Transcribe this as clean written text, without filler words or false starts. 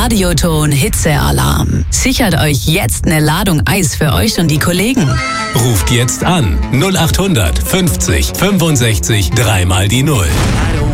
Radioton Hitzealarm. Sichert euch jetzt eine Ladung Eis für euch und die Kollegen. Ruft jetzt an 0800 50 65 3 mal die 0.